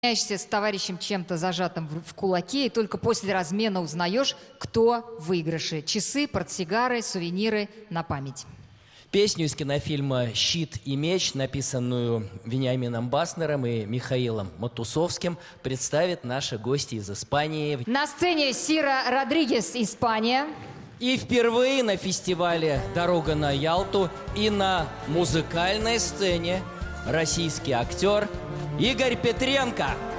Меняешься с товарищем чем-то зажатым в кулаке, и только после размена узнаешь, кто в выигрыше. Часы, портсигары, сувениры на память. Песню из кинофильма «Щит и меч», написанную Вениамином Баснером и Михаилом Матусовским, представят наши гости из Испании. На сцене Сира Родригес, Испания. И впервые на фестивале «Дорога на Ялту» и на музыкальной сцене российский актер Игорь Петренко.